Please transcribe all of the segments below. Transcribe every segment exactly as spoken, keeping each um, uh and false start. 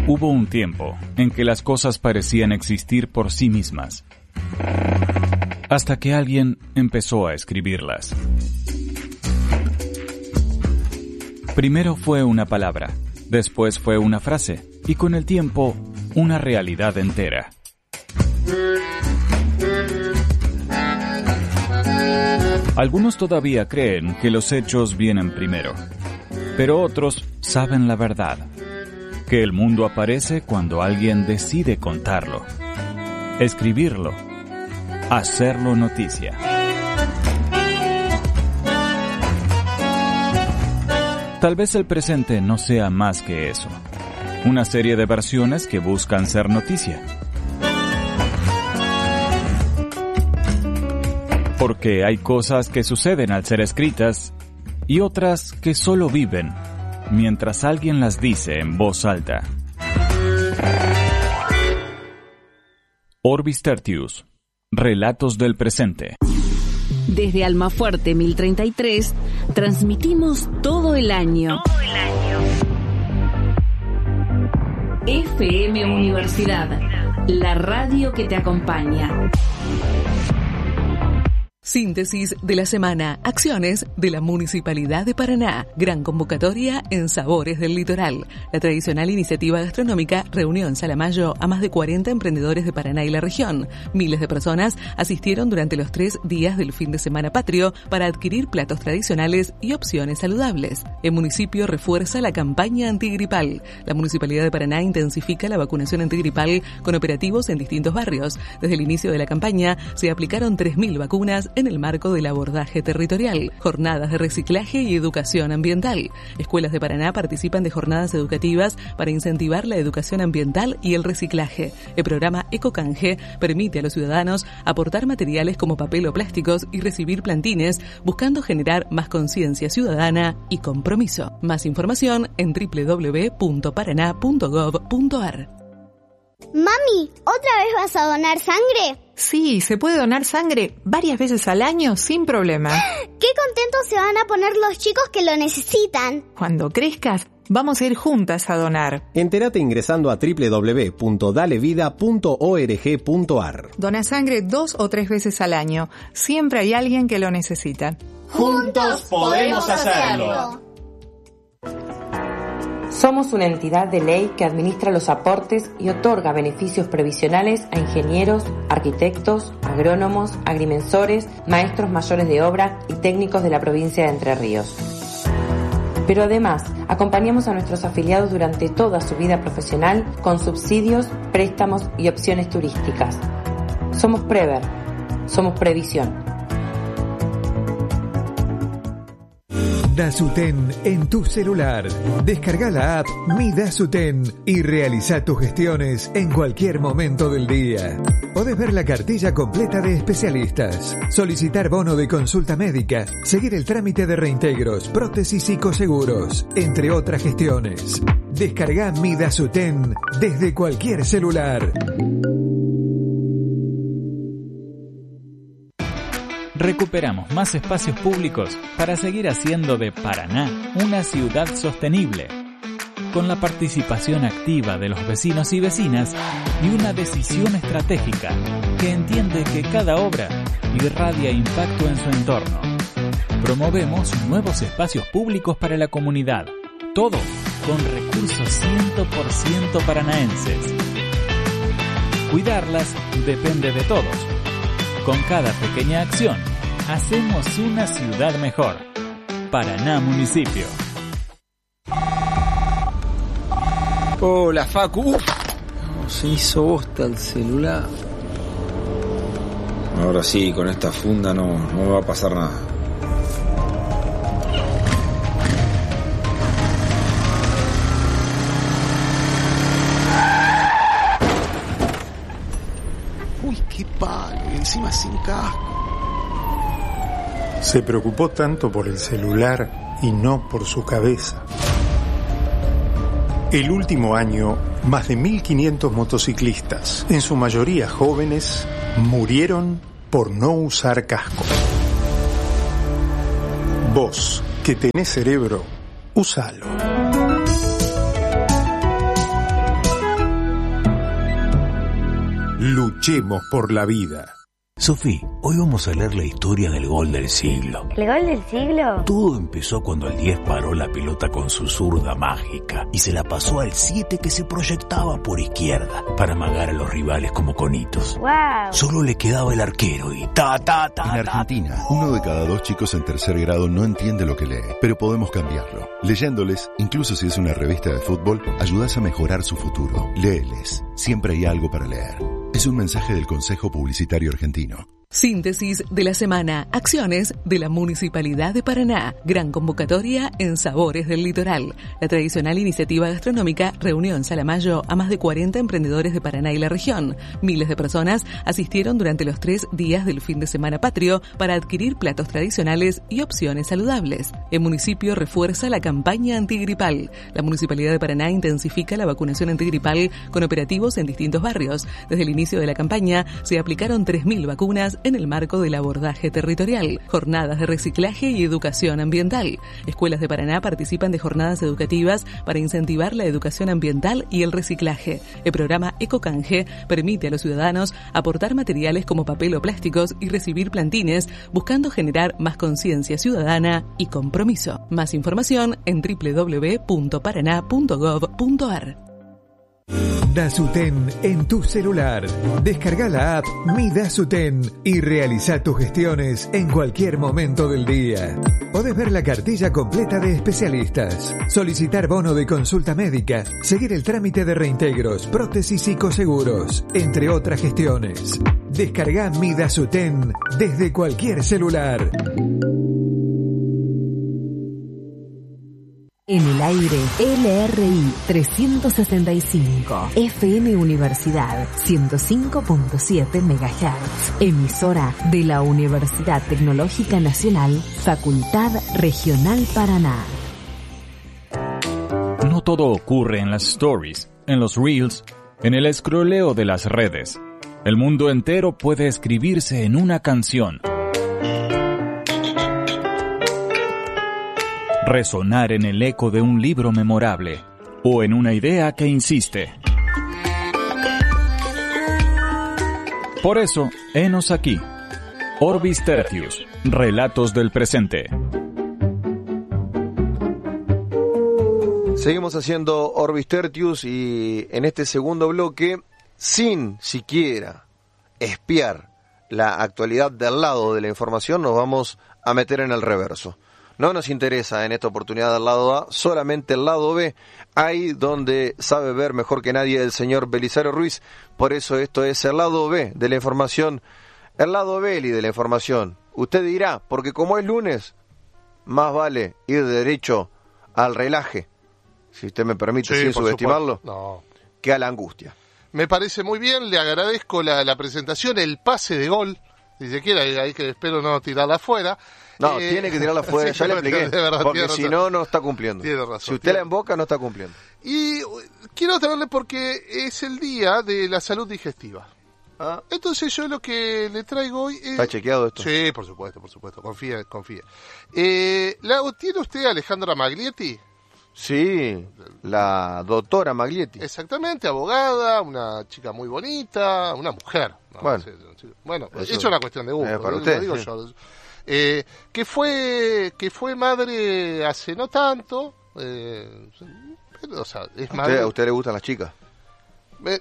Hubo un tiempo en que las cosas parecían existir por sí mismas, hasta que alguien empezó a escribirlas. Primero fue una palabra, después fue una frase, y con el tiempo, una realidad entera. Algunos todavía creen que los hechos vienen primero, pero otros saben la verdad, que el mundo aparece cuando alguien decide contarlo, escribirlo, hacerlo noticia. Tal vez el presente no sea más que eso, una serie de versiones que buscan ser noticia. Porque hay cosas que suceden al ser escritas y otras que solo viven mientras alguien las dice en voz alta. Orbis Tertius, Relatos del Presente. Desde Almafuerte mil treinta y tres, transmitimos todo el año. Todo el año. F M Universidad, la radio que te acompaña. Síntesis de la semana. Acciones de la Municipalidad de Paraná. Gran convocatoria en Sabores del Litoral. La tradicional iniciativa gastronómica reunió en Salamayo a más de cuarenta emprendedores de Paraná y la región. Miles de personas asistieron durante los tres días del fin de semana patrio para adquirir platos tradicionales y opciones saludables. El municipio refuerza la campaña antigripal. La Municipalidad de Paraná intensifica la vacunación antigripal con operativos en distintos barrios. Desde el inicio de la campaña se aplicaron tres mil vacunas en el marco del abordaje territorial, jornadas de reciclaje y educación ambiental. Escuelas de Paraná participan de jornadas educativas para incentivar la educación ambiental y el reciclaje. El programa Ecocanje permite a los ciudadanos aportar materiales como papel o plásticos y recibir plantines, buscando generar más conciencia ciudadana y compromiso. Más información en doble u doble u doble u punto paraná punto gov punto ar. Mami, ¿otra vez vas a donar sangre? Sí, se puede donar sangre varias veces al año sin problema. ¡Qué contentos se van a poner los chicos que lo necesitan! Cuando crezcas, vamos a ir juntas a donar. Entérate ingresando a doble u doble u doble u punto dale vida punto org punto ar. Dona sangre dos o tres veces al año. Siempre hay alguien que lo necesita. ¡Juntos podemos hacerlo! Somos una entidad de ley que administra los aportes y otorga beneficios previsionales a ingenieros, arquitectos, agrónomos, agrimensores, maestros mayores de obra y técnicos de la provincia de Entre Ríos. Pero además, acompañamos a nuestros afiliados durante toda su vida profesional con subsidios, préstamos y opciones turísticas. Somos Prever, somos Previsión. Dasuten en tu celular. Descarga la app Mi Dasuten y realiza tus gestiones en cualquier momento del día. Podés ver la cartilla completa de especialistas, solicitar bono de consulta médica, seguir el trámite de reintegros, prótesis y coseguros, entre otras gestiones. Descarga Mi Dasuten desde cualquier celular. Recuperamos más espacios públicos para seguir haciendo de Paraná una ciudad sostenible, con la participación activa de los vecinos y vecinas y una decisión estratégica que entiende que cada obra irradia impacto en su entorno. Promovemos nuevos espacios públicos para la comunidad, todo con recursos cien por ciento paranaenses. Cuidarlas depende de todos. Con cada pequeña acción, hacemos una ciudad mejor. Paraná Municipio. Hola, Facu. Uf, no, se hizo bosta el celular. Ahora sí, con esta funda no, no me va a pasar nada. Uy, qué palo, encima sin casco. Se preocupó tanto por el celular y no por su cabeza. El último año, más de mil quinientos motociclistas, en su mayoría jóvenes, murieron por no usar casco. Vos, que tenés cerebro, úsalo. Luchemos por la vida. Sofi, hoy vamos a leer la historia del gol del siglo. ¿El gol del siglo? Todo empezó cuando el diez paró la pelota con su zurda mágica y se la pasó al siete que se proyectaba por izquierda para amagar a los rivales como conitos. ¡Wow! Solo le quedaba el arquero y ta, ta, ta, En Argentina, uno de cada dos chicos en tercer grado no entiende lo que lee, pero podemos cambiarlo. Leyéndoles, incluso si es una revista de fútbol, ayudas a mejorar su futuro. Léeles, siempre hay algo para leer. Es un mensaje del Consejo Publicitario Argentino. Síntesis de la semana. Acciones de la Municipalidad de Paraná. Gran convocatoria en Sabores del Litoral. La tradicional iniciativa gastronómica reunió en Salamayo a más de cuarenta emprendedores de Paraná y la región. Miles de personas asistieron durante los tres días del fin de semana patrio para adquirir platos tradicionales y opciones saludables. El municipio refuerza la campaña antigripal. La Municipalidad de Paraná intensifica la vacunación antigripal con operativos en distintos barrios. Desde el inicio de la campaña se aplicaron tres mil vacunas en el marco del abordaje territorial, jornadas de reciclaje y educación ambiental. Escuelas de Paraná participan de jornadas educativas para incentivar la educación ambiental y el reciclaje. El programa Ecocanje permite a los ciudadanos aportar materiales como papel o plásticos y recibir plantines, buscando generar más conciencia ciudadana y compromiso. Más información en doble u doble u doble u punto paraná punto gov punto ar. Dasuten en tu celular. Descarga la app Mi Dasuten y realiza tus gestiones en cualquier momento del día. Podés ver la cartilla completa de especialistas, solicitar bono de consulta médica, seguir el trámite de reintegros, prótesis y coseguros, entre otras gestiones. Descarga Mi Dasuten desde cualquier celular. En el aire, L R I trescientos sesenta y cinco, F M Universidad ciento cinco punto siete megahertz, emisora de la Universidad Tecnológica Nacional, Facultad Regional Paraná. No todo ocurre en las stories, en los reels, en el escroleo de las redes. El mundo entero puede escribirse en una canción. Resonar en el eco de un libro memorable o en una idea que insiste. Por eso, henos aquí. Orbis Tertius, relatos del presente. Seguimos haciendo Orbis Tertius y en este segundo bloque, sin siquiera espiar la actualidad del lado de la información, nos vamos a meter en el reverso. No nos interesa en esta oportunidad el lado A, solamente el lado B, ahí donde sabe ver mejor que nadie el señor Belisario Ruiz. Por eso esto es el lado B de la información, el lado Beli de la información. Usted dirá, porque como es lunes, más vale ir derecho al relaje, si usted me permite, sí, sin subestimarlo, no, que a la angustia. Me parece muy bien, le agradezco la, la presentación, el pase de gol, si se quiere, ahí que espero no tirarla afuera. No, eh, tiene que tirarla afuera, sí, ya le expliqué, verdad, porque si no, no está cumpliendo. Tiene razón. Si usted tiene... la emboca, no está cumpliendo. Y quiero traerle porque es el día de la salud digestiva. ¿Ah? Entonces yo lo que le traigo hoy es... ¿Está chequeado esto? Sí, por supuesto, por supuesto, confía, confía. Eh, ¿la ¿Tiene usted a Alejandra Maglietti? Sí, la doctora Maglietti. Exactamente, abogada, una chica muy bonita, una mujer. ¿No? Bueno, bueno eso es una cuestión de gusto. Eh, para usted, lo digo sí. yo. Eh, que fue que fue madre hace no tanto, eh, pero, o sea, es madre. ¿Usted, ¿A usted le gustan las chicas? Me,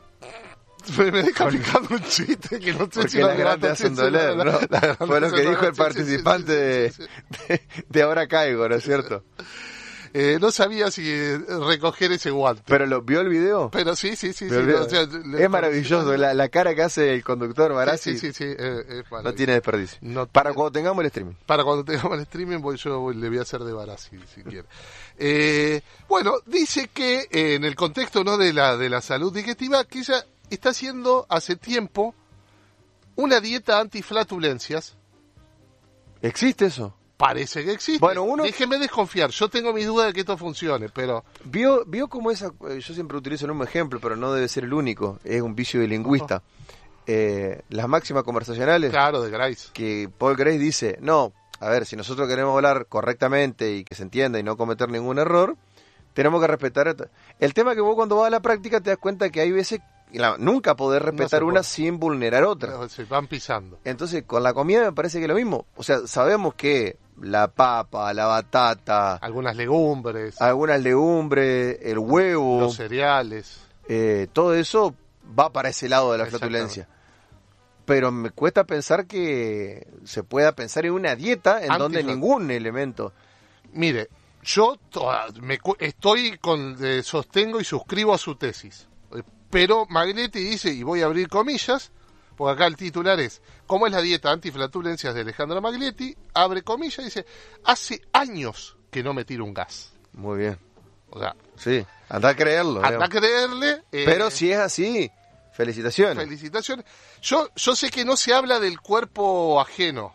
me, me deja aplicando un chiste que no sé porque si las grandes hacen doler, ¿no? La, fue lo que dijo el participante sí, sí, sí, sí, sí. De, de, de Ahora Caigo, ¿no es cierto? Eh, no sabía si eh, recoger ese guante. ¿Pero lo vio el video? Pero sí, sí, sí. sí no, o sea, es le, maravilloso, la, la cara que hace el conductor Barassi. Sí, sí, sí. sí eh, no tiene desperdicio. No, para cuando tengamos el streaming. Para cuando tengamos el streaming, voy, yo voy, le voy a hacer de Barassi, si quiere. Eh, bueno, dice que eh, en el contexto no de la de la salud digestiva, que ella está haciendo hace tiempo una dieta antiflatulencias. ¿Existe eso? Parece que existe. Bueno, uno... Déjeme desconfiar. Yo tengo mis dudas de que esto funcione, pero... Vio vio cómo esa... Yo siempre utilizo el mismo ejemplo, pero no debe ser el único. Es un vicio de lingüista. Uh-huh. Eh, las máximas conversacionales... Claro, de Grace. Que Paul Grace dice, no, a ver, si nosotros queremos hablar correctamente y que se entienda y no cometer ningún error, tenemos que respetar... El tema es que vos cuando vas a la práctica te das cuenta que hay veces la, nunca poder respetar no una puede. sin vulnerar otra. No, se van pisando. Entonces, con la comida me parece que es lo mismo. O sea, sabemos que la papa, la batata, algunas legumbres, algunas legumbres, el huevo, los cereales, eh, todo eso va para ese lado de la flatulencia. Pero me cuesta pensar que se pueda pensar en una dieta en Antiflat- donde ningún elemento... Mire, yo toda, me, estoy con eh, sostengo y suscribo a su tesis, pero Maglietti dice, y voy a abrir comillas, porque acá el titular es ¿cómo es la dieta antiflatulencias de Alejandro Maglietti? Abre comillas y dice, hace años que no me tiro un gas. Muy bien. O sea, sí, anda a creerlo. Anda digamos. a creerle. Eh, pero si es así, felicitaciones. Felicitaciones. Yo, yo sé que no se habla del cuerpo ajeno.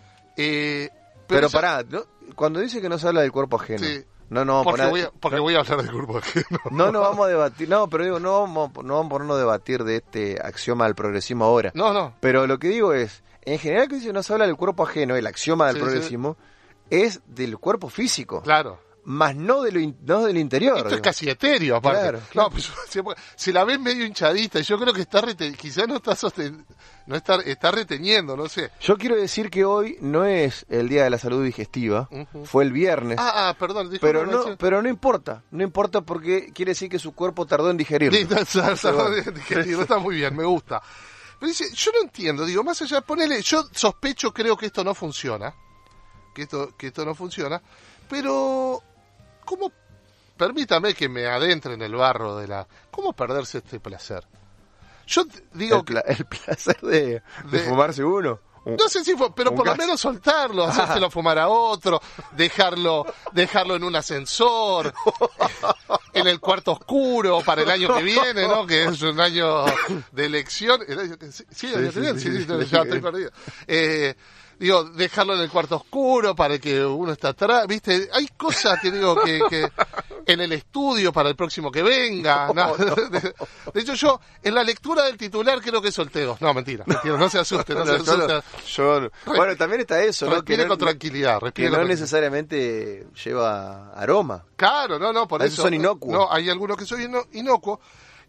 Eh, pero pero ya, pará, ¿no? Cuando dice que no se habla del cuerpo ajeno. Sí. No, no, porque, poner, voy a, porque voy a hablar del cuerpo ajeno. No, no vamos a debatir. No, pero digo, no vamos, no vamos a ponernos a debatir de este axioma del progresismo ahora. No, no. Pero lo que digo es, en general que dice no se habla del cuerpo ajeno, el axioma del sí, progresismo, sí. es del cuerpo físico. Claro. Más no de lo in, no del interior. Esto digo. es casi etéreo, aparte. Claro, no, claro. pues, si, si la ves medio hinchadita, yo creo que está reten, quizás no está sosten, no está, está reteniendo, no sé. Yo quiero decir que hoy no es el Día de la Salud Digestiva, uh-huh. fue el viernes. Ah, ah perdón. Pero no, pero no importa, no importa porque quiere decir que su cuerpo tardó en digerirlo. Sí, digerido, está muy bien, me gusta. Pero dice, yo no entiendo, digo, más allá, ponele, yo sospecho, creo que esto no funciona, que esto, que esto no funciona, pero... ¿Cómo, permítame que me adentre en el barro de la... ¿Cómo perderse este placer? Yo digo el, pla- que... El placer de, de, de fumarse uno. Un, no sé si fue, pero por gas. Lo menos soltarlo, hacérselo fumar a otro, dejarlo, dejarlo en un ascensor, en el cuarto oscuro para el año que viene, ¿no? Que es un año de elección. Sí, el año que viene, sí, sí, sí, sí, ya estoy perdido. Eh... Digo, dejarlo en el cuarto oscuro para que uno esté atrás, ¿viste? Hay cosas que digo que, que en el estudio para el próximo que venga. No, no. De, de hecho, yo en la lectura del titular creo que solté dos. No, mentira, mentira, no se asuste, no, no se asuste. Yo, yo, bueno, también está eso, ¿no? Respire que con no, tranquilidad. Respire que con no tranquilidad. necesariamente lleva aroma. Claro, no, no, por a eso. son inocuos. No, hay algunos que son ino, inocuos.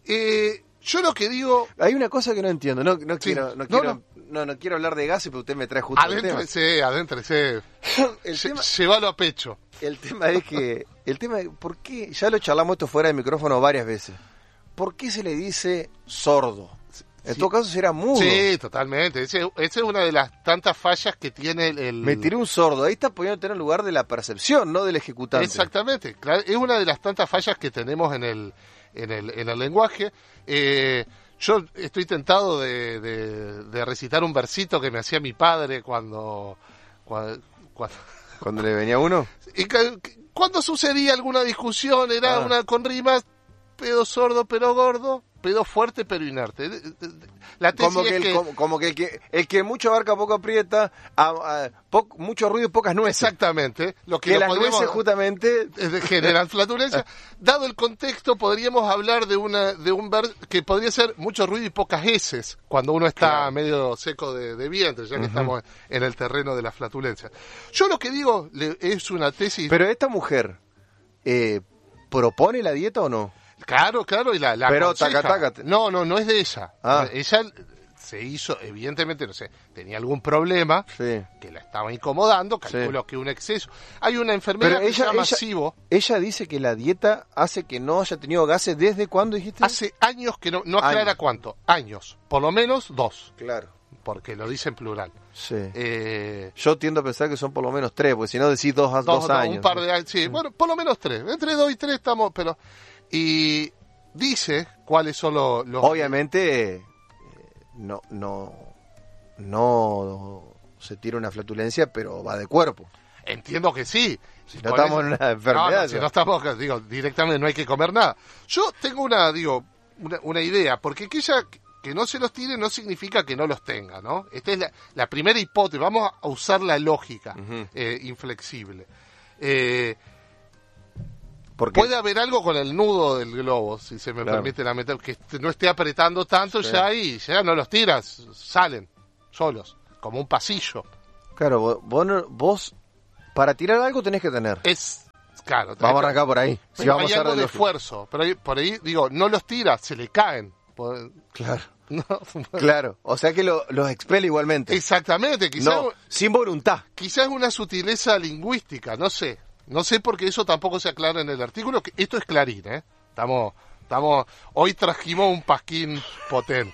Eh, yo lo que digo... Hay una cosa que no entiendo, no, no sí. quiero... No, no, quiero no. No, no quiero hablar de gases, pero usted me trae justo adéntrese, el tema. Adéntrese, el tema. tema, llévalo a pecho. El tema es que, el tema es, ¿por qué? Ya lo charlamos esto fuera de micrófono varias veces. ¿Por qué se le dice sordo? En sí. todo caso será mudo. Sí, totalmente. Esa es una de las tantas fallas que tiene el, el... Me tiré un sordo. Ahí está poniendo en lugar de la percepción, no del ejecutante. Exactamente. Claro, es una de las tantas fallas que tenemos en el, en el, en el lenguaje. Eh... Yo estoy tentado de, de, de recitar un versito que me hacía mi padre cuando... Cuando, cuando, ¿Cuando le venía uno? Y que, cuando sucedía alguna discusión, era ah. una con rimas, pedo sordo pero gordo, pedo fuerte pero inerte. La tesis como, que es el, que, como, como que el que el que mucho abarca poco aprieta, a, a, po, mucho ruido y pocas nueces. Exactamente. Lo que, que lo las podemos, nueces justamente generan flatulencia. Dado el contexto, podríamos hablar de una de un ver que podría ser mucho ruido y pocas heces cuando uno está claro. medio seco de, de vientre, ya que uh-huh. estamos en el terreno de la flatulencia. Yo lo que digo le, es una tesis. Pero esta mujer eh, propone la dieta o no? Claro, claro, y la, la Pero aconseja. taca, taca. No, no, no es de ella. Ah. Ella se hizo, evidentemente, no sé, tenía algún problema sí. que la estaba incomodando, calculo sí. que un exceso. Hay una enfermedad Pero que ella, se llama ella, SIBO. Ella dice que la dieta hace que no haya tenido gases. ¿Desde cuándo dijiste? Hace años que no, no aclara años. cuánto. Años. Por lo menos dos. Claro. Porque lo dice en plural. Sí. Eh, Yo tiendo a pensar que son por lo menos tres, porque si no decís dos, dos, dos años. Un par de años, sí. Bueno, por lo menos tres. Entre dos y tres estamos, pero... Y dice cuáles son los... los... Obviamente, eh, no, no, no se tira una flatulencia, pero va de cuerpo. Entiendo que sí. Si no estamos eso, en una enfermedad. No, no, si no estamos, digo, directamente no hay que comer nada. Yo tengo una, digo, una, una idea, porque que ella... que no se los tire no significa que no los tenga, ¿no? Esta es la, la primera hipótesis. Vamos a usar la lógica uh-huh. eh, inflexible. Eh, puede haber algo con el nudo del globo, si se me claro. permite la meter, que no esté apretando tanto sí. ya y ya no los tiras, salen solos, como un pasillo. Claro, vos, vos, vos para tirar algo tenés que tener. Es... Claro, vamos a arrancar por ahí. Si vamos hay a algo de esfuerzo, pero ahí, por ahí, digo, no los tiras, se le caen. Claro. No, bueno. Claro, o sea que lo, los expele igualmente. Exactamente, quizás no, sin voluntad. Quizás una sutileza lingüística, no sé. No sé porque eso tampoco se aclara en el artículo. Que esto es Clarín, ¿eh? Estamos, estamos, hoy trajimos un pasquín potente.